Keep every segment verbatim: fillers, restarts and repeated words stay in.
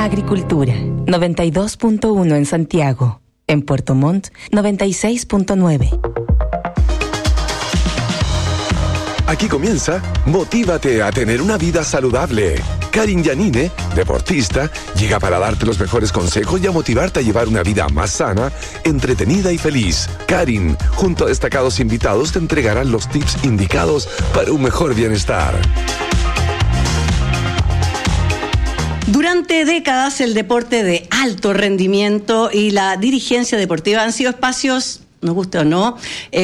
Agricultura, noventa y dos punto uno en Santiago. En Puerto Montt, noventa y seis punto nueve. Aquí comienza Motívate a tener una vida saludable. Karin Yanine, deportista, llega para darte los mejores consejos y a motivarte a llevar una vida más sana, entretenida y feliz. Karin, junto a destacados invitados, te entregarán los tips indicados para un mejor bienestar. Durante décadas, el deporte de alto rendimiento y la dirigencia deportiva han sido espacios, nos guste o no,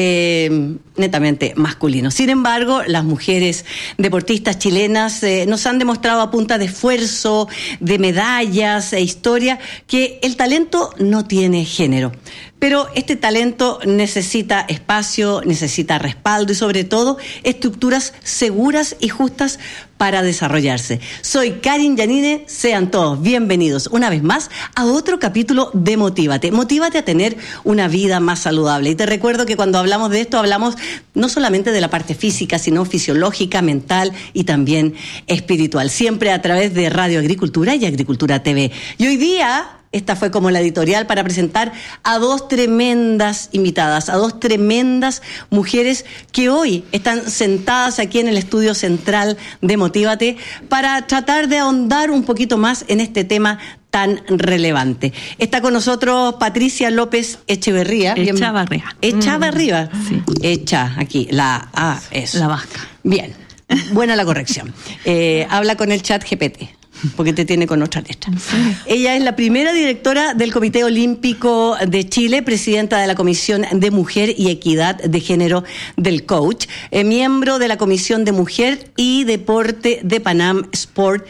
eh, netamente masculinos. Sin embargo, las mujeres deportistas chilenas eh, nos han demostrado a punta de esfuerzo, de medallas e historia, que el talento no tiene género. Pero este talento necesita espacio, necesita respaldo y sobre todo estructuras seguras y justas para desarrollarse. Soy Karin Yanine, sean todos bienvenidos una vez más a otro capítulo de Motívate. Motívate a tener una vida más saludable. Y te recuerdo que cuando hablamos de esto hablamos no solamente de la parte física, sino fisiológica, mental y también espiritual. Siempre a través de Radio Agricultura y Agricultura T V. Y hoy día... esta fue como la editorial para presentar a dos tremendas invitadas, a dos tremendas mujeres que hoy están sentadas aquí en el estudio central de Motívate para tratar de ahondar un poquito más en este tema tan relevante. Está con nosotros Patricia López Echeverría. Echavarría. Echavarría. Sí. Echa, aquí, la A, eso. La vasca. Bien, buena la corrección. Eh, habla con el chat G P T. Porque te tiene con otra letra. Sí. Ella es la primera directora del Comité Olímpico de Chile, presidenta de la Comisión de Mujer y Equidad de Género del Coach, eh, miembro de la Comisión de Mujer y Deporte de Panam Sport,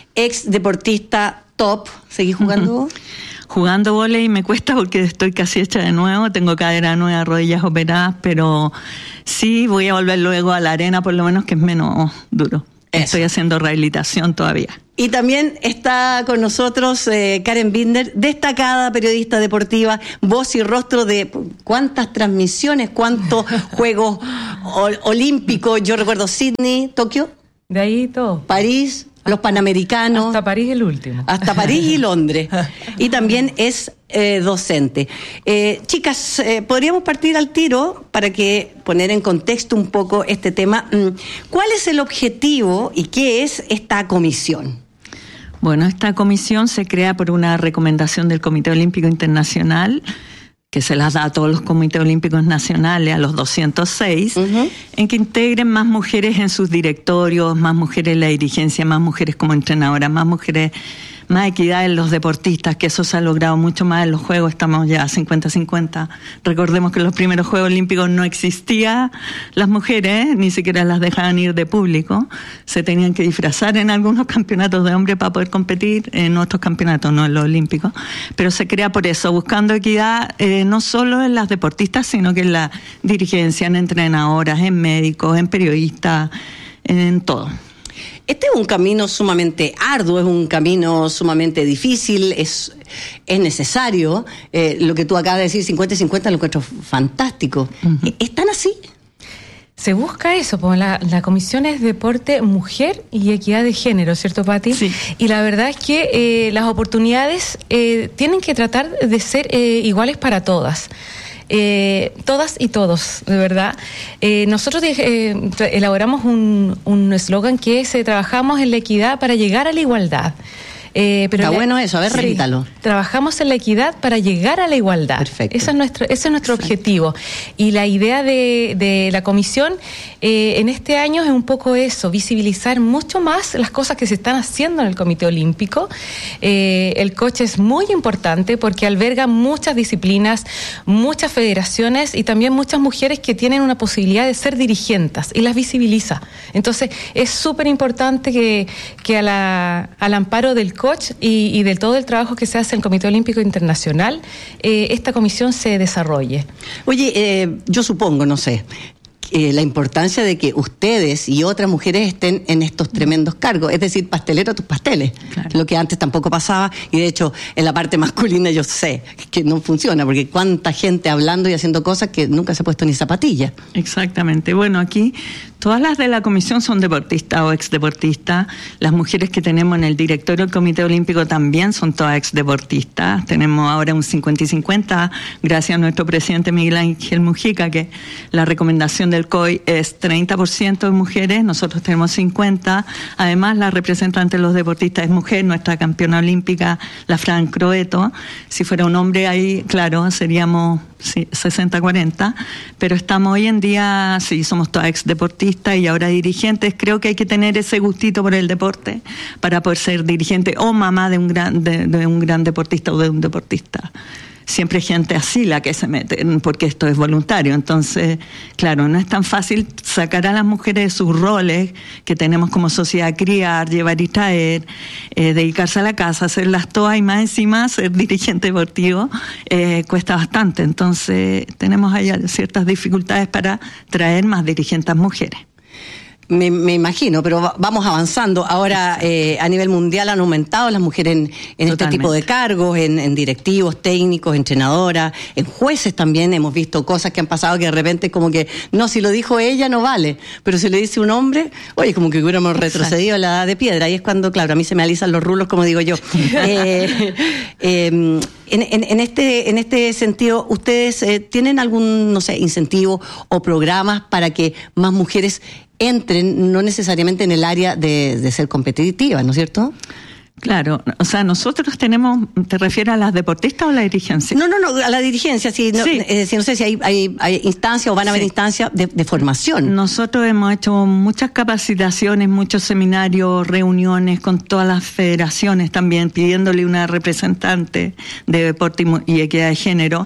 ex deportista top. ¿Seguís jugando vos? Jugando vóley me cuesta porque estoy casi hecha de nuevo, tengo cadera nueva, rodillas operadas, pero sí voy a volver luego a la arena, por lo menos que es menos duro. Eso. Estoy haciendo rehabilitación todavía. Y también está con nosotros eh, Karen Binder, destacada periodista deportiva, voz y rostro de cuántas transmisiones, cuántos Juegos ol- Olímpicos. Yo recuerdo Sydney, Tokio. De ahí todo. París, los Panamericanos. Hasta París el último. Hasta París y Londres. Y también es eh, docente. Eh, chicas, eh, podríamos partir al tiro para que poner en contexto un poco este tema. ¿Cuál es el objetivo y qué es esta comisión? Bueno, esta comisión se crea por una recomendación del Comité Olímpico Internacional, que se las da a todos los comités olímpicos nacionales, a los doscientos seis, uh-huh. en que integren más mujeres en sus directorios, más mujeres en la dirigencia, más mujeres como entrenadoras, más mujeres, más equidad en los deportistas, que eso se ha logrado mucho más en los Juegos, estamos ya cincuenta cincuenta. Recordemos que en los primeros Juegos Olímpicos no existía las mujeres, ni siquiera las dejaban ir de público, se tenían que disfrazar en algunos campeonatos de hombres para poder competir, en otros campeonatos, no en los olímpicos, pero se crea por eso, buscando equidad eh, no solo en las deportistas, sino que en la dirigencia, en entrenadoras, en médicos, en periodistas, en todo. Este es un camino sumamente arduo, es un camino sumamente difícil, es, es necesario. Eh, lo que tú acabas de decir, cincuenta y cincuenta, lo encuentro fantástico. Uh-huh. ¿Están así? Se busca eso, pues la, la comisión es Deporte, Mujer y Equidad de Género, ¿cierto, Pati? Sí. Y la verdad es que eh, las oportunidades eh, tienen que tratar de ser eh, iguales para todas. Eh, todas y todos, de verdad. Eh, nosotros eh, elaboramos un eslogan que es eh, trabajamos en la equidad para llegar a la igualdad. Eh, pero Está la, bueno eso, a ver, sí, repítalo. Trabajamos en la equidad para llegar a la igualdad. Perfecto. Ese es nuestro, ese es nuestro objetivo. Y la idea de, de la comisión eh, en este año es un poco eso, visibilizar mucho más las cosas que se están haciendo en el Comité Olímpico. Eh, el coach es muy importante porque alberga muchas disciplinas, muchas federaciones y también muchas mujeres que tienen una posibilidad de ser dirigentes y las visibiliza. Entonces es súper importante que, que a la, al amparo del coach y, y de todo el trabajo que se hace en el Comité Olímpico Internacional, eh, esta comisión se desarrolle. Oye, eh, yo supongo, no sé, eh, la importancia de que ustedes y otras mujeres estén en estos tremendos cargos, es decir, pastelero a tus pasteles, claro. Lo que antes tampoco pasaba, y de hecho en la parte masculina yo sé que no funciona, porque cuánta gente hablando y haciendo cosas que nunca se ha puesto ni zapatilla. Exactamente, bueno, aquí Todas las de la comisión son deportistas o exdeportistas. Las mujeres que tenemos en el directorio del Comité Olímpico también son todas exdeportistas. Tenemos ahora un cincuenta y cincuenta, gracias a nuestro presidente Miguel Ángel Mujica, que la recomendación del C O I es treinta por ciento de mujeres, nosotros tenemos cincuenta. Además, la representante de los deportistas es mujer, nuestra campeona olímpica, la Fran Croeto. Si fuera un hombre ahí, claro, seríamos sí, sesenta cuarenta, pero estamos hoy en día, sí, somos todas exdeportistas y ahora dirigentes. Creo que hay que tener ese gustito por el deporte para poder ser dirigente o mamá de un gran, de, de un gran deportista o de un deportista. Siempre hay gente así la que se mete, porque esto es voluntario. Entonces, claro, no es tan fácil sacar a las mujeres de sus roles que tenemos como sociedad, criar, llevar y traer, eh, dedicarse a la casa, hacerlas todas y más encima ser dirigente deportivo, eh, cuesta bastante. Entonces, tenemos ahí ciertas dificultades para traer más dirigentes mujeres. Me, me imagino, pero vamos avanzando. Ahora, eh, a nivel mundial han aumentado las mujeres en, en este tipo de cargos, en, en directivos, técnicos, entrenadoras, en jueces también. Hemos visto cosas que han pasado que de repente como que, no, si lo dijo ella no vale, pero si lo dice un hombre, oye, como que hubiéramos retrocedido a la edad de piedra. Y es cuando, claro, a mí se me alisan los rulos, como digo yo. eh, eh, en, en, en, este, en este sentido, ¿ustedes eh, tienen algún, no sé, incentivo o programas para que más mujeres entren, no necesariamente en el área de, de ser competitivas, ¿no es cierto? Claro, o sea, nosotros tenemos, ¿te refieres a las deportistas o a la dirigencia? No, no, no, a la dirigencia, sí, no, sí. Eh, si no sé si hay, hay, hay instancias o van a haber sí. instancias de, de formación. Nosotros hemos hecho muchas capacitaciones, muchos seminarios, reuniones con todas las federaciones también, pidiéndole una representante de deporte y equidad de género.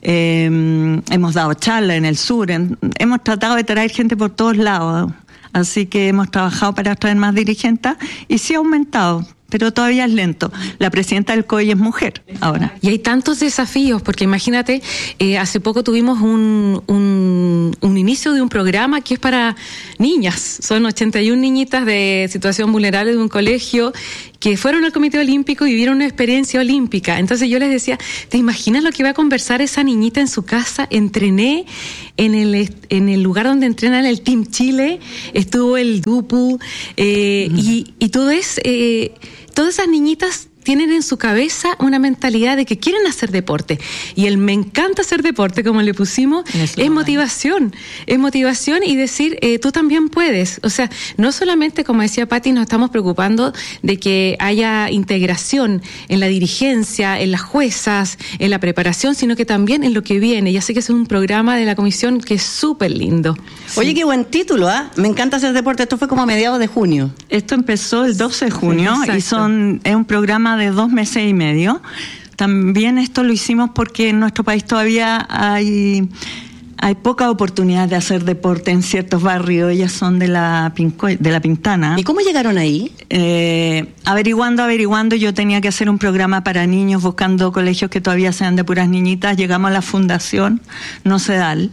Eh, hemos dado charlas en el sur, en, hemos tratado de traer gente por todos lados, así que hemos trabajado para traer más dirigentes y sí ha aumentado, pero todavía es lento. La presidenta del C O I es mujer ahora. Y hay tantos desafíos, porque imagínate, eh, hace poco tuvimos un, un, un inicio de un programa que es para niñas. Son ochenta y una niñitas de situación vulnerable de un colegio que fueron al Comité Olímpico y vivieron una experiencia olímpica. Entonces yo les decía, ¿te imaginas lo que va a conversar esa niñita en su casa? Entrené en el, en el lugar donde entrenan el Team Chile, estuvo el Dupu, eh, mm. y, y todo es... Eh, todas esas niñitas tienen en su cabeza una mentalidad de que quieren hacer deporte. Y el me encanta hacer deporte, como le pusimos, es, es motivación. Es motivación y decir, eh, tú también puedes. O sea, no solamente, como decía Patti, nos estamos preocupando de que haya integración en la dirigencia, en las juezas, en la preparación, sino que también en lo que viene. Ya sé que es un programa de la comisión que es súper lindo. Oye, sí. Qué buen título, ¿ah? ¿eh? Me encanta hacer deporte. Esto fue como a mediados de junio. Esto empezó el doce de junio sí, y son es un programa de dos meses y medio. También esto lo hicimos porque en nuestro país todavía hay hay poca oportunidad de hacer deporte en ciertos barrios. Ellas son de la Pinco, de la Pintana. ¿Y cómo llegaron ahí? Eh, averiguando, averiguando, yo tenía que hacer un programa para niños, buscando colegios que todavía sean de puras niñitas. Llegamos a la Fundación Nocedal,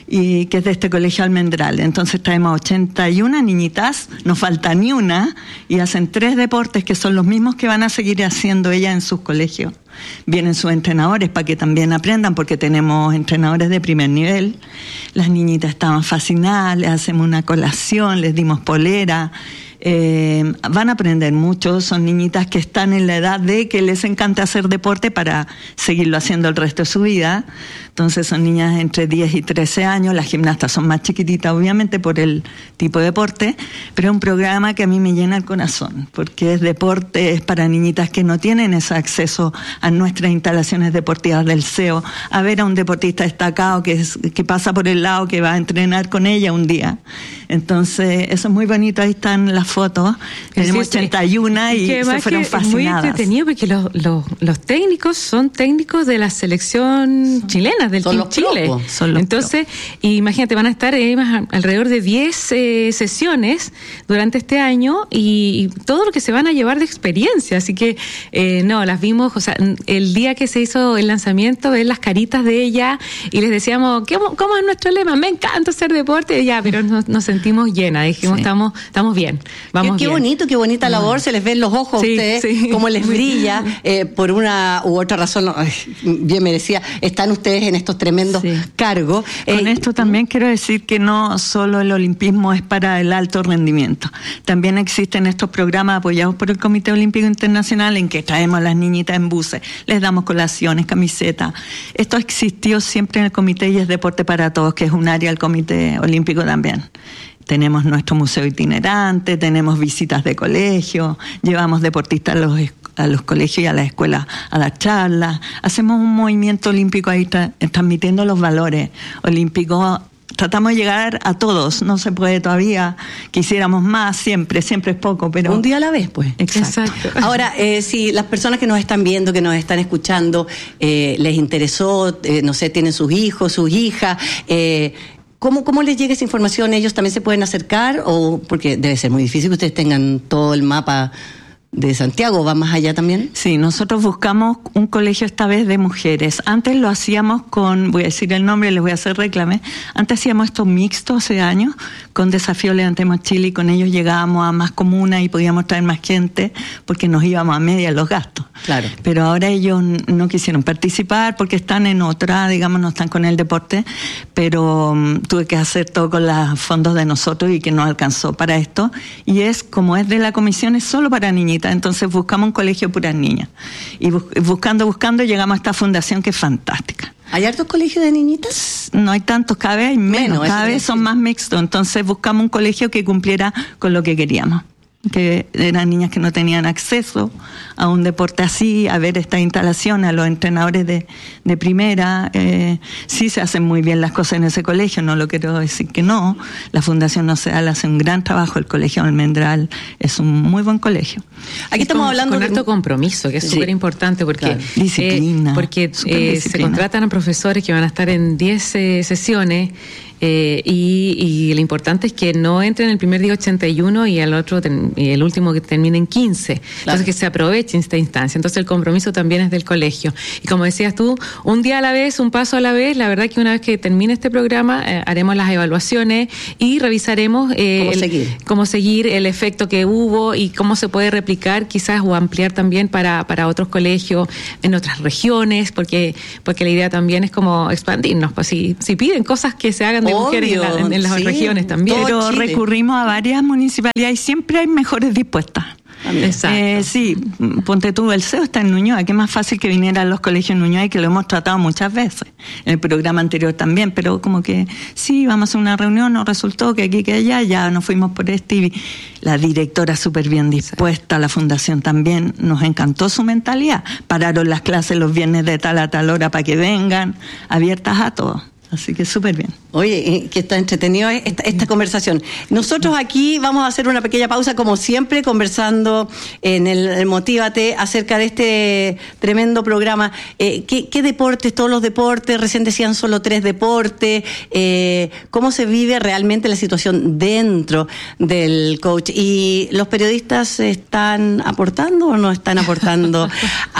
y que es de este colegio Almendral. Entonces traemos ochenta y una niñitas, no falta ni una, y hacen tres deportes que son los mismos que van a seguir haciendo ellas en sus colegios. Vienen sus entrenadores para que también aprendan, porque tenemos entrenadores de primer nivel. Las niñitas estaban fascinadas, les hacemos una colación, les dimos polera. Eh, van a aprender mucho, son niñitas que están en la edad de que les encanta hacer deporte para seguirlo haciendo el resto de su vida. Entonces son niñas entre diez y trece años, las gimnastas son más chiquititas obviamente por el tipo de deporte, pero es un programa que a mí me llena el corazón, porque es deporte, es para niñitas que no tienen ese acceso a nuestras instalaciones deportivas del C E O, a ver a un deportista destacado que, es, que pasa por el lado, que va a entrenar con ella un día. Entonces eso es muy bonito, ahí están las fotos, tenemos sí, ochenta y una y se fueron fascinadas. Es muy entretenido porque los, los, los técnicos son técnicos de la selección chilena, del son Team los Chile. Son los Entonces, imagínate, van a estar eh, más, alrededor de diez eh, sesiones durante este año y, y todo lo que se van a llevar de experiencia. Así que, eh, no, las vimos, o sea, el día que se hizo el lanzamiento, ver las caritas de ella y les decíamos, ¿cómo, cómo es nuestro lema? Me encanta hacer deporte, ya, pero nos, nos sentimos llenas, dijimos, sí. estamos, estamos bien. Vamos qué, qué bien. bonito, qué bonita labor, se les ven los ojos Sí, a ustedes, sí. cómo les brilla, eh, por una u otra razón, ay, bien merecía, están ustedes en estos tremendos Sí. cargos. Con Eh, esto también quiero decir que no solo el olimpismo es para el alto rendimiento. También existen estos programas apoyados por el Comité Olímpico Internacional en que traemos a las niñitas en buses, les damos colaciones, camisetas. Esto existió siempre en el comité y es Deporte para Todos, que es un área del Comité Olímpico también. Tenemos nuestro museo itinerante, tenemos visitas de colegio, llevamos deportistas a los, a los colegios y a las escuelas a dar charlas. Hacemos un movimiento olímpico ahí tra- transmitiendo los valores olímpicos. Tratamos de llegar a todos, no se puede todavía, quisiéramos más, siempre, siempre es poco, pero... Un día a la vez, pues. Exacto. Exacto. Ahora, eh, si las personas que nos están viendo, que nos están escuchando, eh, les interesó, eh, no sé, tienen sus hijos, sus hijas, eh, ¿cómo, ¿cómo les llega esa información? ¿Ellos también se pueden acercar? O porque debe ser muy difícil que ustedes tengan todo el mapa de Santiago, ¿va más allá también? Sí, nosotros buscamos un colegio esta vez de mujeres. Antes lo hacíamos con, voy a decir el nombre, les voy a hacer reclame. Antes hacíamos esto mixto hace años, con Desafío Levantemos Chile, y con ellos llegábamos a más comunas y podíamos traer más gente porque nos íbamos a media los gastos. Claro. Pero ahora ellos no quisieron participar porque están en otra, digamos, no están con el deporte, pero um, tuve que hacer todo con los fondos de nosotros y que no alcanzó para esto. Y es, como es de la comisión, es solo para niñitas. Entonces buscamos un colegio puras niñas. Y bus- buscando, buscando, llegamos a esta fundación que es fantástica. ¿Hay hartos colegios de niñitas? No hay tantos, cada vez hay menos, Menos, cada eso vez es son decir. más mixtos. Entonces buscamos un colegio que cumpliera con lo que queríamos. Que eran niñas que no tenían acceso a un deporte así, a ver esta instalación, a los entrenadores de, de primera. Eh, sí se hacen muy bien las cosas en ese colegio, no lo quiero decir que no. La Fundación Nocedal hace un gran trabajo, el Colegio Almendral es un muy buen colegio. Aquí Y estamos con, hablando con de harto compromiso, que es Sí. súper importante porque, Claro. Disciplina, eh, porque súper eh, se disciplina. contratan a profesores que van a estar en diez eh, sesiones. Eh, y, y lo importante es que no entren el primer día ochenta y uno y el otro ten- y el último que termine en quince. Entonces Claro. que se aproveche esta instancia. Entonces el compromiso también es del colegio. Y como decías tú, un día a la vez, un paso a la vez. La verdad que una vez que termine este programa eh, haremos las evaluaciones y revisaremos eh, ¿Cómo el- seguir? cómo seguir el efecto que hubo y cómo se puede replicar quizás o ampliar también para, para otros colegios en otras regiones, porque porque la idea también es como expandirnos. Pues si, si piden cosas que se hagan de Obvio, mujeres en, la- en- en las sí. regiones también. Todo Pero Chile. recurrimos a varias municipalidades y siempre hay mejores dispuestas. Exacto. Eh, sí, ponte tú, el C E O está en Ñuñoa, que es más fácil que viniera a los colegios en Ñuñoa y que lo hemos tratado muchas veces, en el programa anterior también, pero como que sí, vamos a hacer una reunión, nos resultó que aquí, que allá, ya nos fuimos por este y la directora súper bien dispuesta, la fundación también, nos encantó su mentalidad, pararon las clases los viernes de tal a tal hora para que vengan, abiertas a todos. Así que súper bien. Oye, eh, que está entretenido esta, esta conversación. Nosotros aquí vamos a hacer una pequeña pausa, como siempre, conversando en el, el Motívate acerca de este tremendo programa. Eh, ¿qué, ¿Qué deportes? Todos los deportes, recién decían solo tres deportes. Eh, ¿Cómo se vive realmente la situación dentro del coach? ¿Y los periodistas están aportando o no están aportando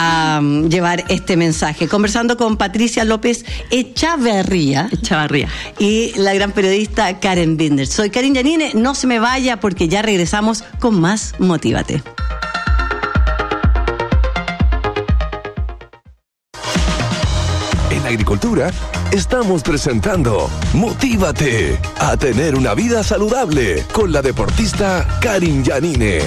a um, llevar este mensaje? Conversando con Patricia López Echavarría Chavarría. y la gran periodista Karen Binder. Soy Karin Yanine, no se me vaya porque ya regresamos con más Motívate. En Agricultura estamos presentando Motívate a tener una vida saludable con la deportista Karin Yanine.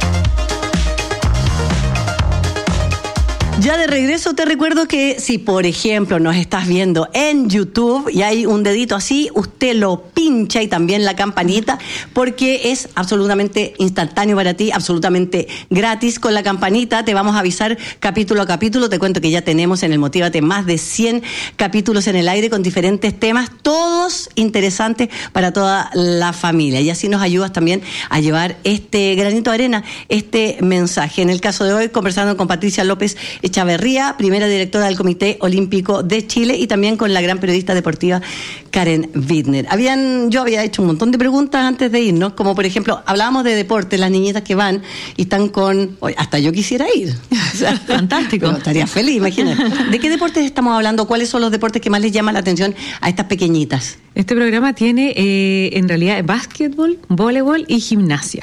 Ya de regreso te recuerdo que si por ejemplo nos estás viendo en YouTube y hay un dedito así, usted lo pincha y también la campanita porque es absolutamente instantáneo para ti, absolutamente gratis. Con la campanita te vamos a avisar capítulo a capítulo. Te cuento que ya tenemos en el Motívate más de cien capítulos en el aire con diferentes temas, todos interesantes para toda la familia. Y así nos ayudas también a llevar este granito de arena, este mensaje. En el caso de hoy, conversando con Patricia López Echavarría, primera directora del Comité Olímpico de Chile, y también con la gran periodista deportiva Karen Binder. Habían, yo había hecho un montón de preguntas antes de irnos, como por ejemplo, hablábamos de deporte, las niñitas que van y están con, oye, hasta yo quisiera ir. O sea, fantástico. pero estaría feliz, imagínate. ¿De qué deportes estamos hablando? ¿Cuáles son los deportes que más les llaman la atención a estas pequeñitas? Este programa tiene eh, en realidad básquetbol, voleibol y gimnasia.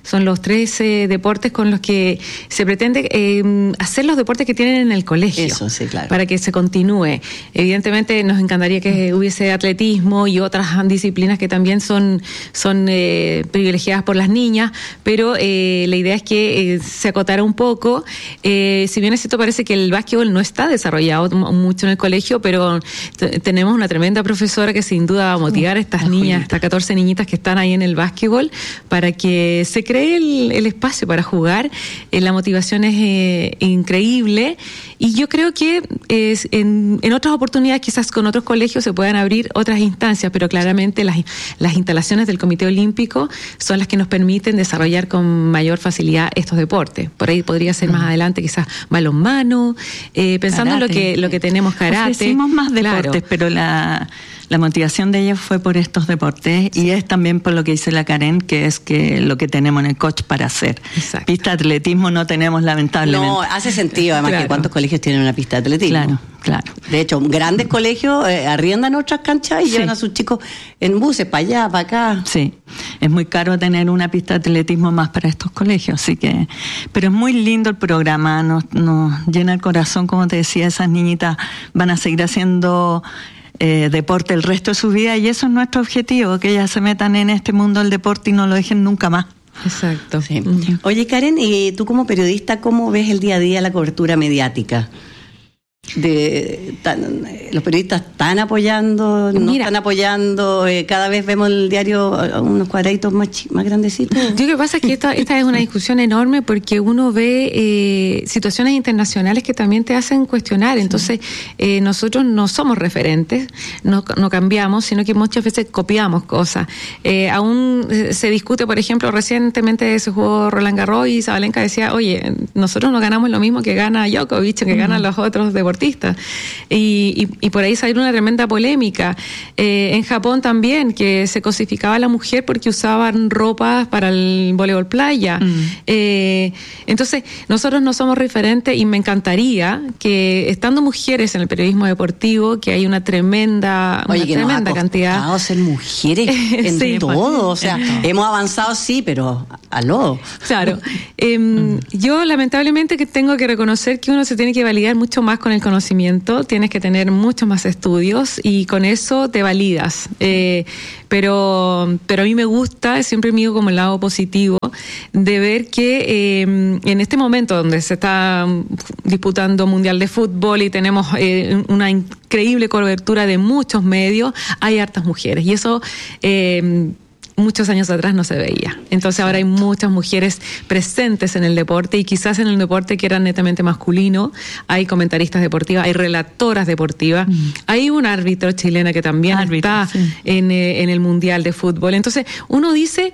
son los tres eh, deportes con los que se pretende eh, hacer los deportes que tienen en el colegio. Eso, sí, claro. Para que se continúe. Evidentemente nos encantaría que hubiese atletismo y otras disciplinas que también son, son eh, privilegiadas por las niñas, pero eh, la idea es que eh, se acotara un poco. Eh, si bien es cierto, parece que el básquetbol no está desarrollado mucho en el colegio, pero t- tenemos una tremenda profesora que sin duda va a motivar a estas niñas, estas catorce niñitas que están ahí en el básquetbol, para que se cree el, el espacio para jugar. Eh, la motivación es eh, increíble, y yo creo que eh, en, en otras oportunidades, quizás con otros colegios, se puedan abrir otras instancias, pero claramente las, las instalaciones del Comité Olímpico son las que nos permiten desarrollar con mayor facilidad estos deportes. Por ahí podría ser más adelante quizás balonmano, eh, pensando karate. en lo que, lo que tenemos, karate. Ofrecimos más deportes, claro. Pero la, la motivación de ellos fue por estos deportes, sí. Y es también por lo que dice la Karen, que es que lo que tenemos en el coach para hacer. Exacto. Pista de atletismo no tenemos, lamentablemente. No, hace sentido, además, claro. Que cuántos colegios tienen una pista de atletismo. Claro, claro. De hecho, grandes colegios eh, arriendan otras canchas y sí. Llevan a sus chicos en buses para allá, para acá. Sí, es muy caro tener una pista de atletismo más para estos colegios, así que, pero es muy lindo el programa, nos, nos llena el corazón, como te decía, esas niñitas van a seguir haciendo eh, deporte el resto de su vida, y eso es nuestro objetivo, que ellas se metan en este mundo del deporte y no lo dejen nunca más. Exacto. Sí. Mm. Oye, Karen, y tú como periodista, ¿cómo ves el día a día la cobertura mediática? De tan, los periodistas están apoyando, no Mira, están apoyando, eh, cada vez vemos el diario unos cuadraditos más ch- más grandecitos. Yo lo que pasa es que esta, esta es una discusión enorme, porque uno ve eh, situaciones internacionales que también te hacen cuestionar. Entonces eh, nosotros no somos referentes, no, no cambiamos, sino que muchas veces copiamos cosas. Eh, aún se discute, por ejemplo, recientemente se jugó Roland Garros y Sabalenka decía, oye, nosotros no ganamos lo mismo que gana Djokovic, que uh-huh. ganan los otros deportistas. Y, y, y por ahí salió una tremenda polémica. Eh, en Japón también, que se cosificaba a la mujer porque usaban ropas para el voleibol playa. Mm. Eh, entonces, nosotros no somos referentes, y me encantaría que, estando mujeres en el periodismo deportivo, que hay una tremenda, Oye, una que tremenda nos ha cantidad. ser mujeres en sí, todo. O sea, en hemos avanzado, sí, pero aló. Claro. Eh, mm. Yo, lamentablemente, que tengo que reconocer que uno se tiene que validar mucho más con el conocimiento, tienes que tener muchos más estudios y con eso te validas. Eh, pero, pero a mí me gusta, siempre miro como el lado positivo, de ver que eh, en este momento donde se está disputando Mundial de Fútbol y tenemos eh, una increíble cobertura de muchos medios, hay hartas mujeres. Y eso eh, muchos años atrás no se veía. Entonces ahora hay muchas mujeres presentes en el deporte, y quizás en el deporte que era netamente masculino hay comentaristas deportivas, hay relatoras deportivas, mm. hay un árbitro chilena que también árbitro, está sí. en, eh, en el Mundial de Fútbol. Entonces uno dice,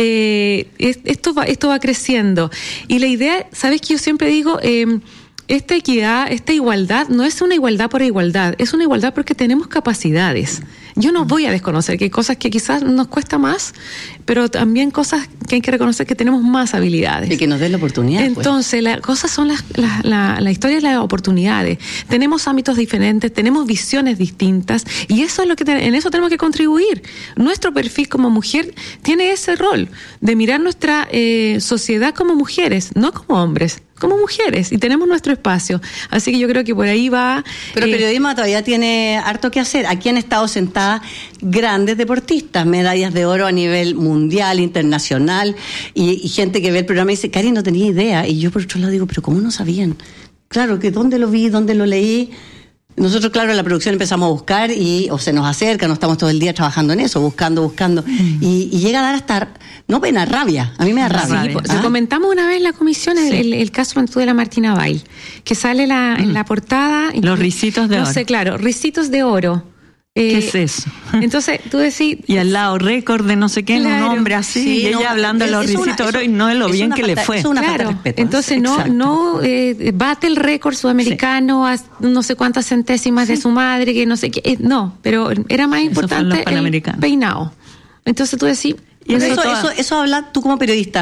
eh, esto va, esto va creciendo. Y la idea, ¿sabes qué? Yo siempre digo, eh, esta equidad, esta igualdad, no es una igualdad por igualdad, es una igualdad porque tenemos capacidades. Yo no voy a desconocer que hay cosas que quizás nos cuesta más, pero también cosas que hay que reconocer que tenemos más habilidades. Y que nos den la oportunidad. Entonces, pues. las cosas son las, la, la, la historia de las oportunidades. Tenemos ámbitos diferentes, tenemos visiones distintas, y eso es lo que te, en eso tenemos que contribuir. Nuestro perfil como mujer tiene ese rol de mirar nuestra eh, sociedad como mujeres, no como hombres, como mujeres, y tenemos nuestro espacio. Así que yo creo que por ahí va. Pero el eh, periodismo todavía tiene harto que hacer. Aquí han estado sentadas grandes deportistas, medallas de oro a nivel mundial, internacional, y, y gente que ve el programa y dice, Cari, no tenía idea. Y yo por otro lado digo, pero ¿cómo no sabían? Claro, que dónde lo vi, dónde lo leí. Nosotros, claro, en la producción empezamos a buscar y o se nos acerca, no estamos todo el día trabajando en eso, buscando, buscando. Mm. Y, y llega a dar hasta, no pena, rabia. A mí me da rabia. Sí, pues, ¿ah? Comentamos una vez en la comisión sí. el, el caso de la Martina Bail, que sale la, mm. en la portada. Los risitos de no oro. No sé, claro, risitos de oro. ¿Qué eh, es eso? Entonces, tú decís... Y al lado, récord de no sé qué, claro, un hombre así, sí, y ella no, hablando de los risitos de oro y no de lo bien que falta, le fue. Es una claro, falta de respeto. Entonces, no, no eh, bate el récord sudamericano sí. a no sé cuántas centésimas sí. de su madre, que no sé qué. Eh, no, pero era más importante el peinado. Entonces, tú decís... Y eso, eso, eso, eso habla tú como periodista.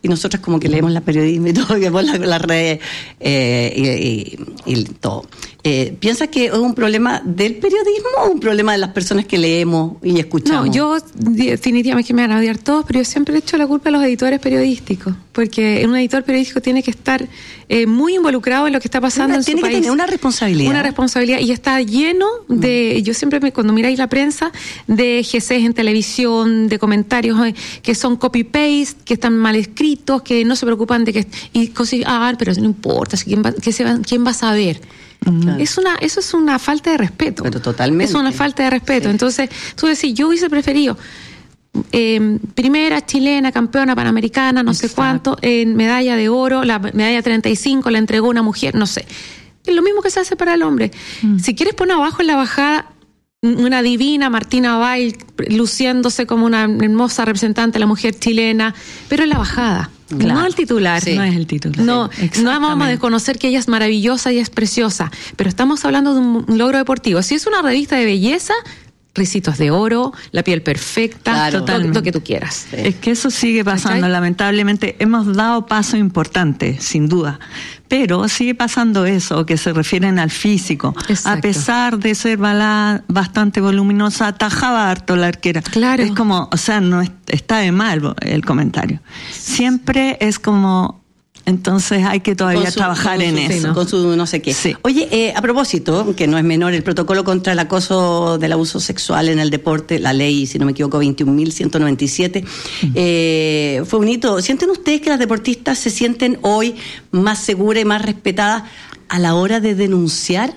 y nosotras como que leemos la periodismo y todo, y vemos las la redes eh, y, y, y todo. Eh, ¿Piensas que es un problema del periodismo o un problema de las personas que leemos y escuchamos? No, yo definitivamente que me van a odiar todos, pero yo siempre le echo la culpa a los editores periodísticos, porque un editor periodístico tiene que estar eh, muy involucrado en lo que está pasando en su país. Tiene que tener una responsabilidad. Una responsabilidad, y está lleno de, yo siempre me, cuando miráis la prensa, de G Cs en televisión, de comentarios eh, que son copy-paste, que están mal escritos, que no se preocupan de que... Y cosas, ah, pero no importa, ¿quién va, que se va, quién va a saber? Claro. Es una, eso es una falta de respeto. Pero totalmente. Es una falta de respeto. Sí. Entonces, tú decís, yo hubiese preferido eh, primera chilena, campeona panamericana, no Exacto. sé cuánto, en medalla de oro, la medalla treinta y cinco la entregó una mujer, no sé. Es lo mismo que se hace para el hombre. Mm. Si quieres poner abajo en la bajada una divina Martina Bail luciéndose como una hermosa representante de la mujer chilena, pero en la bajada. Claro. No el titular. Sí. No es el titular. No, no vamos a desconocer que ella es maravillosa y es preciosa, pero estamos hablando de un logro deportivo. Si es una revista de belleza, ricitos de oro, la piel perfecta, claro, todo lo que tú quieras. Sí. Es que eso sigue pasando, ¿cachai? Lamentablemente. Hemos dado pasos importantes, sin duda, pero sigue pasando eso, que se refieren al físico. Exacto. A pesar de ser bala, bastante voluminosa, atajaba harto la arquera. Claro. Es como, o sea, no es, está de mal el comentario. Siempre es como... Entonces hay que todavía su, trabajar en su, eso. Con su no sé qué. Sí. Oye, eh, a propósito, que no es menor, el protocolo contra el acoso del abuso sexual en el deporte, la ley, si no me equivoco, veintiún mil ciento noventa y siete, uh-huh. eh, fue un hito. ¿Sienten ustedes que las deportistas se sienten hoy más seguras y más respetadas a la hora de denunciar?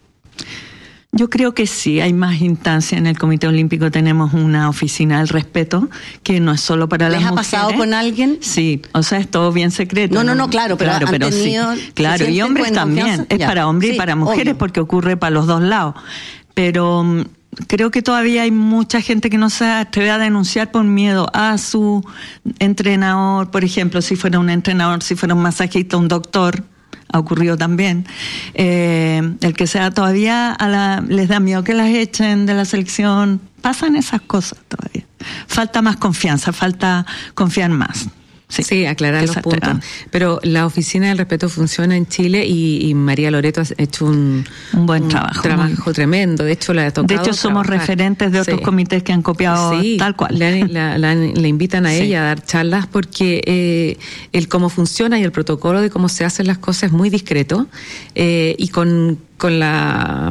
Yo creo que sí, hay más instancias. En el Comité Olímpico tenemos una oficina del respeto que no es solo para las mujeres. ¿Les ha pasado con alguien? Sí, o sea, es todo bien secreto. No, no, no, claro, pero, claro, han pero tenido, sí. Claro, y hombres también. Confianza? Es ya. para hombres sí, y para mujeres, obvio. Porque ocurre para los dos lados. Pero um, creo que todavía hay mucha gente que no se atreve a denunciar por miedo a su entrenador, por ejemplo, si fuera un entrenador, si fuera un masajista, un doctor. Ha ocurrido también, eh, el que sea todavía a la, les da miedo que las echen de la selección, pasan esas cosas todavía. Falta más confianza, falta confiar más. Sí, sí, aclarar los puntos. Terán. Pero la Oficina del Respeto funciona en Chile y, y María Loreto ha hecho un, un buen un trabajo. trabajo tremendo. De hecho, le ha tocado De hecho, somos trabajar. referentes de otros sí. comités que han copiado sí, tal cual. Le, la, la, le invitan a sí. ella a dar charlas porque eh, el cómo funciona y el protocolo de cómo se hacen las cosas es muy discreto eh, y con con la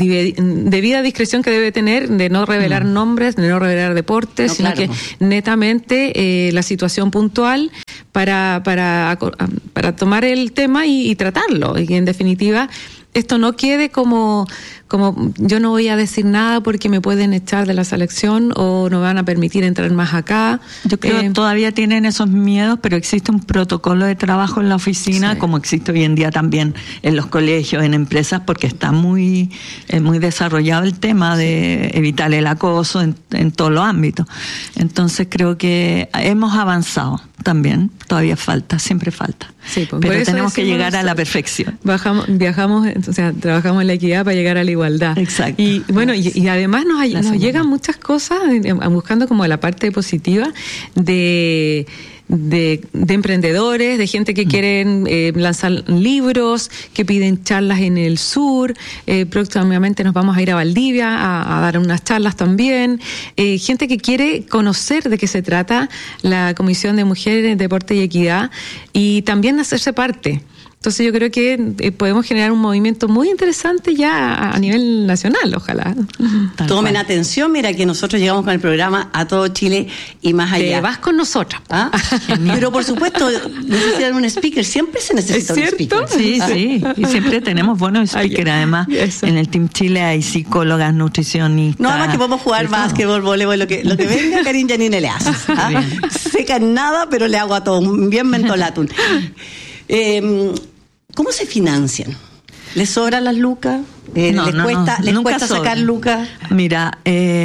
debida discreción que debe tener de no revelar mm. nombres, de no revelar deportes, no, sino claro. que netamente eh, la situación puntual para para para tomar el tema y, y tratarlo. Y en definitiva, esto no quede como como yo no voy a decir nada porque me pueden echar de la selección o no me van a permitir entrar más acá. Yo creo eh, que todavía tienen esos miedos, pero existe un protocolo de trabajo en la oficina, sí. como existe hoy en día también en los colegios, en empresas, porque está muy, eh, muy desarrollado el tema de evitar el acoso en, en todos los ámbitos. Entonces creo que hemos avanzado también, todavía falta, siempre falta. Sí, pues, pero tenemos que llegar a la perfección. Bajamos, viajamos, o sea, trabajamos en la equidad para llegar a la igualdad. Exacto. Y bueno, y, y además nos, nos llegan muchas cosas, buscando como la parte positiva de... De, de emprendedores, de gente que mm. quieren eh, lanzar libros, que piden charlas en el sur. Eh, próximamente nos vamos a ir a Valdivia a, a dar unas charlas también. Eh, gente que quiere conocer de qué se trata la Comisión de Mujeres, Deporte y Equidad y también hacerse parte. Entonces yo creo que eh, podemos generar un movimiento muy interesante ya a, a nivel nacional, ojalá. Tal Tomen cual. atención, mira que nosotros llegamos con el programa a todo Chile y más allá. Te vas con nosotros. ¿Ah? Pero por supuesto, necesitan un speaker, siempre se necesita un speaker. Sí, ¿Ah? sí, y siempre tenemos buenos speakers. Además, Eso. en el Team Chile hay psicólogas, nutricionistas. No, más que podemos jugar básquetbol, voleibol, lo que, lo que venga, Karin Yanine le hace. ¿Ah? Seca en nada, pero le hago a todo, bien mentolatum. Eh, ¿Cómo se financian? ¿Les sobran las lucas? Eh, no, ¿Les no, cuesta, no, ¿les nunca cuesta sobra. sacar lucas? Mira, eh,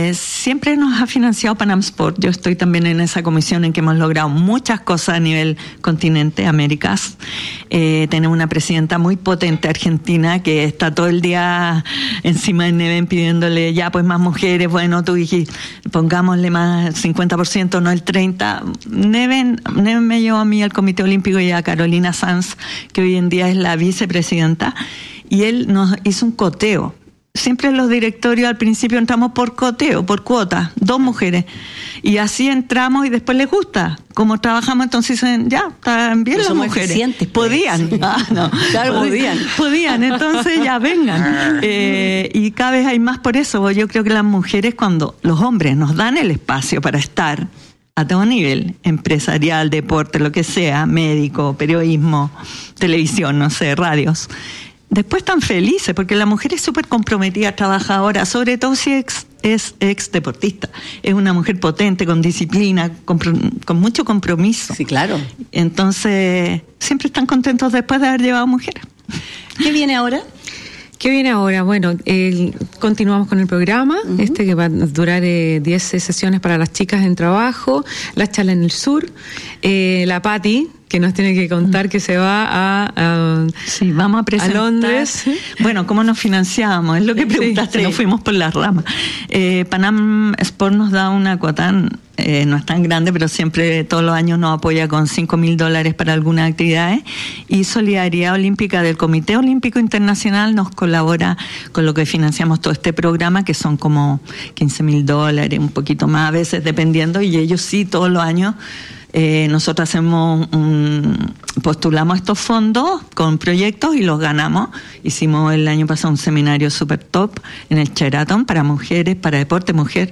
siempre nos ha financiado Panam Sport. Yo estoy también en esa comisión en que hemos logrado muchas cosas a nivel continente, Américas. Eh, tenemos una presidenta muy potente argentina que está todo el día encima de Neven pidiéndole ya pues más mujeres, bueno, tú dijiste, pongámosle más cincuenta por ciento, no el treinta por ciento. Neven, Neven me llevó a mí al Comité Olímpico y a Carolina Sanz, que hoy en día es la vicepresidenta, y él nos hizo un coteo. Siempre en los directorios al principio entramos por coteo, por cuota, dos mujeres. Y así entramos y después les gusta. Como trabajamos, entonces dicen, ya, están bien las mujeres. Pues. Podían. Sí. Ah, no. Claro, podían. Podían, entonces ya vengan. Eh, y cada vez hay más por eso. Yo creo que las mujeres, cuando los hombres nos dan el espacio para estar a todo nivel, empresarial, deporte, lo que sea, médico, periodismo, televisión, no sé, radios, después están felices, porque la mujer es súper comprometida, trabajadora, sobre todo si es, es ex deportista. Es una mujer potente, con disciplina, con, con mucho compromiso. Sí, claro. Entonces, siempre están contentos después de haber llevado mujeres. ¿Qué viene ahora? ¿Qué viene ahora? Bueno, eh, continuamos con el programa, uh-huh. este que va a durar eh, diez sesiones para las chicas en trabajo, la charla en el sur, eh, la Patti, que nos tiene que contar que se va a, a, sí, vamos a, presentar, a Londres. Bueno, ¿cómo nos financiamos? Es lo que preguntaste, sí, sí. Nos fuimos por las ramas. Eh, Panam Sport nos da una cuota, eh, no es tan grande, pero siempre todos los años nos apoya con cinco mil dólares para algunas actividades, y Solidaridad Olímpica del Comité Olímpico Internacional nos colabora con lo que financiamos todo este programa, que son como quince mil dólares, un poquito más a veces, dependiendo, y ellos sí, todos los años. Eh, nosotros hacemos un, postulamos estos fondos con proyectos y los ganamos. Hicimos el año pasado un seminario super top en el Sheraton para mujeres, para deporte mujer.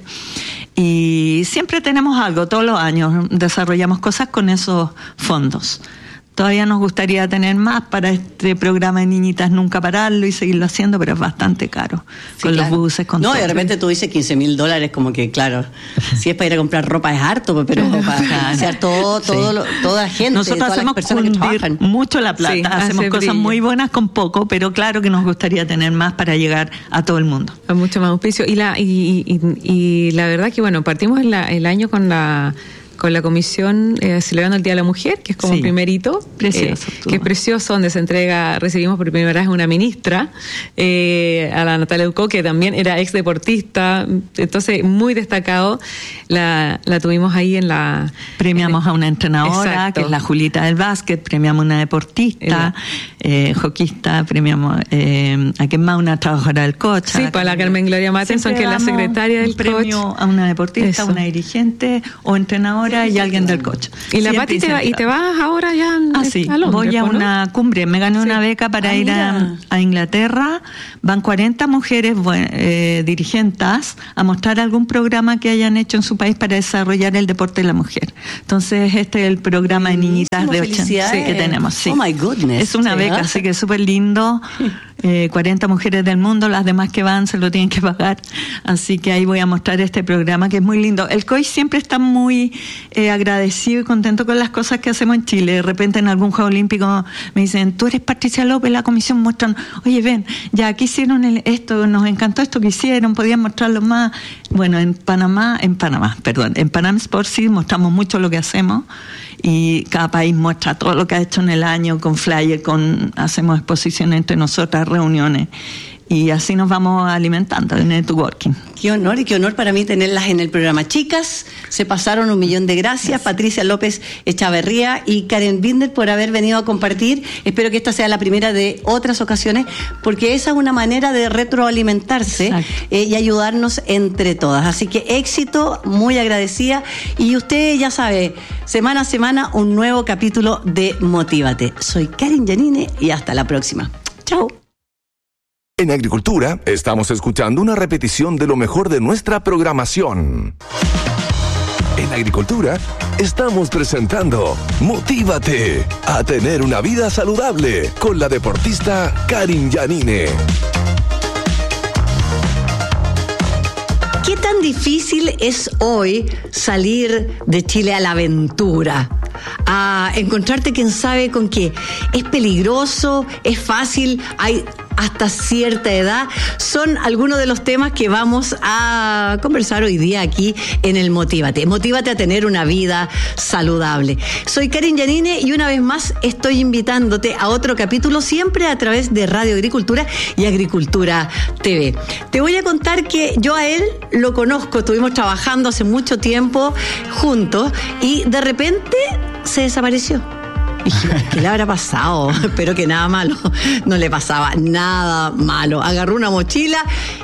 Y siempre tenemos algo, todos los años desarrollamos cosas con esos fondos. Todavía nos gustaría tener más para este programa de Niñitas Nunca Pararlo y seguirlo haciendo, pero es bastante caro. Sí, con claro. Los buses, con no, todo. Y de repente tú dices quince mil dólares, como que, claro, si es para ir a comprar ropa es harto, pero para financiar todo, todo sí. lo, toda la gente, nosotros todas hacemos las personas que trabajan. Mucho la plata, sí, hacemos cosas brillo. Muy buenas con poco, pero claro que nos gustaría tener más para llegar a todo el mundo. Con mucho más auspicio. Y la, y, y, y la verdad que, bueno, partimos el, el año con la... con la comisión eh, celebrando el Día de la Mujer, que es como sí, un primer hito, precioso, eh, que es precioso, donde se entrega, recibimos por primera vez una ministra, eh, a la Natalia Ucó, que también era ex deportista, entonces muy destacado, la, la tuvimos ahí en la... Premiamos en el, a una entrenadora, exacto. que es la Julita del básquet, premiamos a una deportista, eh, hockeyista, premiamos eh, a quien más, una trabajadora del coach. Sí, para la Carmen Gloria Mattenson, que es la secretaria del coach. Premio a una deportista, Eso. Una dirigente o entrenadora y alguien del coach. Y la Pati te va, y te vas ahora ya ah, sí. a Londres, voy a ¿no? una cumbre, me gané sí. una beca para ah, ir a, a Inglaterra, van cuarenta mujeres bueno, eh, dirigentes a mostrar algún programa que hayan hecho en su país para desarrollar el deporte de la mujer. Entonces este es el programa de niñitas de ochenta sí, que tenemos. Sí. Oh my goodness. Es una beca, así que es súper lindo. Eh, cuarenta mujeres del mundo, las demás que van se lo tienen que pagar, así que ahí voy a mostrar este programa que es muy lindo. El C O I siempre está muy eh, agradecido y contento con las cosas que hacemos en Chile. De repente en algún Juego Olímpico me dicen, tú eres Patricia López, la comisión muestran, oye ven, ya aquí hicieron el, esto, nos encantó esto que hicieron, podían mostrarlo más. Bueno, en Panamá, en Panamá, perdón, en Panam Sport sí mostramos mucho lo que hacemos y cada país muestra todo lo que ha hecho en el año con flyer, con hacemos exposiciones entre nosotras, reuniones, y así nos vamos alimentando de networking. Qué honor y qué honor para mí tenerlas en el programa. Chicas, se pasaron un millón de gracias. gracias. Patricia López Echavarría y Karen Binder por haber venido a compartir. Espero que esta sea la primera de otras ocasiones, porque esa es una manera de retroalimentarse eh, y ayudarnos entre todas. Así que éxito, muy agradecida. Y usted ya sabe, semana a semana un nuevo capítulo de Motívate. Soy Karen Yanine y hasta la próxima. Chao. En Agricultura, estamos escuchando una repetición de lo mejor de nuestra programación. En Agricultura, estamos presentando Motívate a tener una vida saludable con la deportista Karen Yanine. ¿Qué tan difícil es hoy salir de Chile a la aventura? A encontrarte quién sabe con qué. ¿Es peligroso? ¿Es fácil? ¿Hay hasta cierta edad. Son algunos de los temas que vamos a conversar hoy día aquí en el Motívate. Motívate a tener una vida saludable. Soy Karin Yanine y una vez más estoy invitándote a otro capítulo, siempre a través de Radio Agricultura y Agricultura T V. Te voy a contar que yo a él lo conozco, estuvimos trabajando hace mucho tiempo juntos y de repente se desapareció. Y dije, ¿qué le habrá pasado? Espero que nada malo. No le pasaba nada malo. Agarró una mochila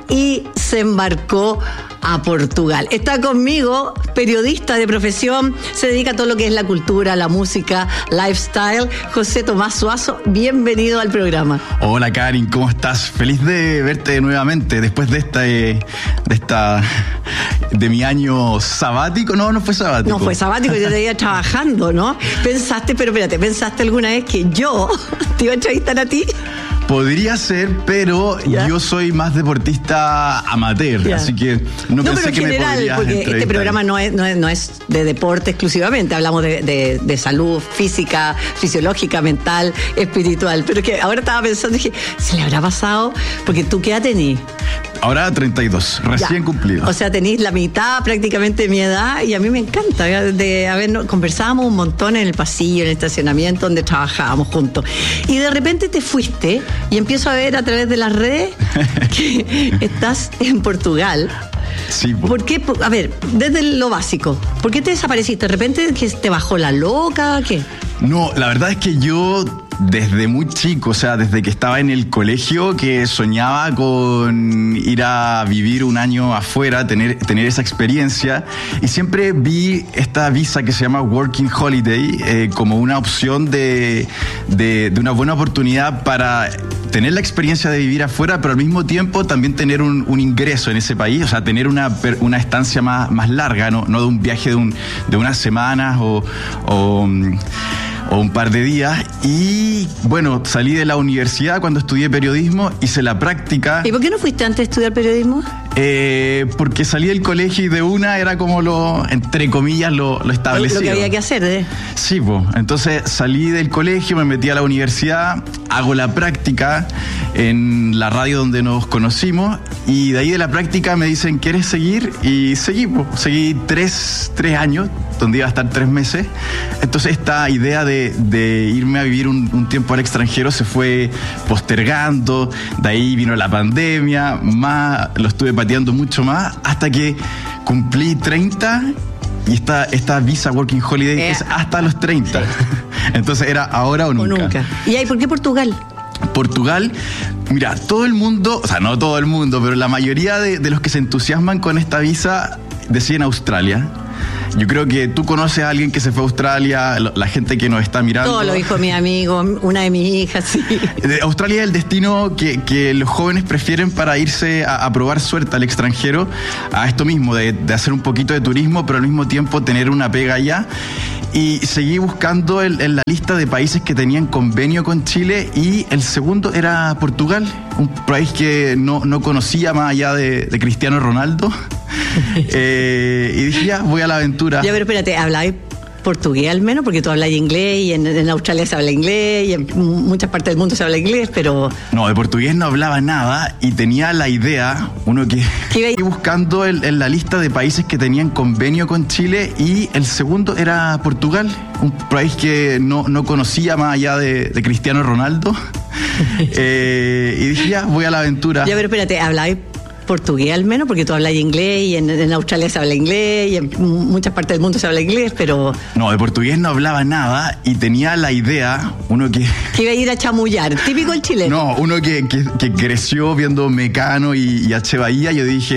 y se embarcó a Portugal. Está conmigo, periodista de profesión, se dedica a todo lo que es la cultura, la música, lifestyle, José Tomás Suazo. Bienvenido al programa. Hola Karin, ¿cómo estás? Feliz de verte nuevamente después de esta, de esta, de mi año sabático. No, no fue sabático. No fue sabático, yo te iba trabajando, ¿no? Pensaste, pero espérate, ¿pensaste alguna vez que yo te iba a entrevistar a ti? Podría ser, pero ¿ya? Yo soy más deportista amateur, ¿ya? Así que no, no pensé que general, me podrías porque este programa no es, no, es, no es de deporte exclusivamente, hablamos de, de, de salud física, fisiológica, mental, espiritual, pero que ahora estaba pensando, dije, ¿se le habrá pasado? Porque tú, ¿qué edad tenés? Ahora treinta y dos, recién ya. Cumplido. O sea, tenéis la mitad prácticamente de mi edad y a mí me encanta. De, a ver, conversábamos un montón en el pasillo, en el estacionamiento donde trabajábamos juntos. Y de repente te fuiste y empiezo a ver a través de las redes que estás en Portugal. Sí, po. ¿Por qué? A ver, desde lo básico, ¿por qué te desapareciste? ¿De repente que te bajó la loca? ¿Qué? No, la verdad es que yo desde muy chico, o sea, desde que estaba en el colegio, que soñaba con ir a vivir un año afuera, tener, tener esa experiencia, y siempre vi esta visa que se llama Working Holiday eh, como una opción de, de, de una buena oportunidad para tener la experiencia de vivir afuera, pero al mismo tiempo también tener un, un ingreso en ese país, o sea, tener una, una estancia más, más larga, no, no de un viaje de, un, de unas semanas o... o o un par de días. Y bueno, salí de la universidad cuando estudié periodismo, hice la práctica. ¿Y por qué no fuiste antes a estudiar periodismo? Eh, porque salí del colegio y de una era como lo, entre comillas, lo, lo establecido. Lo que había que hacer, ¿eh? Sí, pues. Entonces salí del colegio, me metí a la universidad, hago la práctica en la radio donde nos conocimos, y de ahí de la práctica me dicen, ¿quieres seguir? Y seguí, pues. Seguí tres, tres años, donde iba a estar tres meses. Entonces esta idea de, de irme a vivir un, un tiempo al extranjero se fue postergando. De ahí vino la pandemia, más lo estuve pateando mucho más, hasta que cumplí treinta y esta, esta visa Working Holiday eh. es hasta los treinta. Entonces era ahora o nunca. O nunca. ¿Y ahí por qué Portugal? Portugal, mira, todo el mundo, o sea, no todo el mundo, pero la mayoría de, de los que se entusiasman con esta visa deciden Australia. Yo creo que tú conoces a alguien que se fue a Australia, la gente que nos está mirando. Todo lo dijo mi amigo, una de mis hijas, sí. Australia es el destino que, que los jóvenes prefieren para irse a, a probar suerte al extranjero, a esto mismo, de, de hacer un poquito de turismo, pero al mismo tiempo tener una pega allá. Y seguí buscando el, en la lista de países que tenían convenio con Chile, y el segundo era Portugal, un país que no, no conocía más allá de, de Cristiano Ronaldo. eh, y dije, ya, voy a la aventura. Ya, pero espérate, ¿habláis portugués al menos? Porque tú hablas inglés y en, en Australia se habla inglés y en muchas partes del mundo se habla inglés, pero... No, de portugués no hablaba nada, y tenía la idea, uno que... ¿Qué iba buscando el, en la lista de países que tenían convenio con Chile, y el segundo era Portugal, un país que no, no conocía más allá de, de Cristiano Ronaldo. eh, y dije, ya, voy a la aventura. Ya, pero espérate, ¿habláis portugués al menos? Porque tú hablas inglés y en, en Australia se habla inglés y en muchas partes del mundo se habla inglés, pero... No, de portugués no hablaba nada, y tenía la idea, uno que... Que iba a ir a chamullar, típico el chileno. No, uno que, que, que creció viendo Mecano y, y H. Bahía, yo dije,